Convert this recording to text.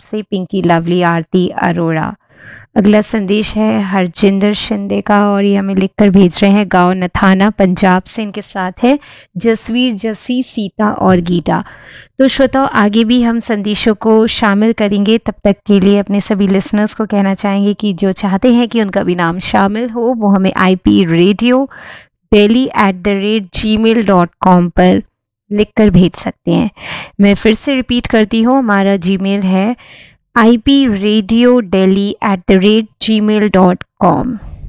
से पिंकी लवली आरती अरोड़ा। अगला संदेश है हरजिंदर शिंदे का और ये हमें लिखकर भेज रहे हैं गांव नथाना पंजाब से। इनके साथ है जसवीर, जसी, सीता और गीता। तो श्रोताओं, आगे भी हम संदेशों को शामिल करेंगे। तब तक के लिए अपने सभी लिसनर्स को कहना चाहेंगे कि जो चाहते हैं कि उनका भी नाम शामिल हो वो हमें ipradiodelhi@gmail.com पर लिखकर भेज सकते हैं। मैं फिर से रिपीट करती हूँ, हमारा जीमेल है ipradiodelhi@gmail.com।